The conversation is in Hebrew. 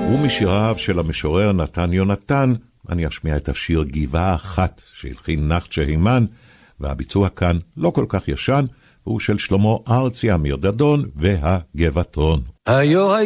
ומשיריו של המשורר נתן יונתן, אני אשמיע את השיר גבעה אחת שהלחין נחצ'ה הימן, והביצוע כאן לא כל כך ישן, הוא של שלמה ארצי, אמיר דדון והגבעתרון.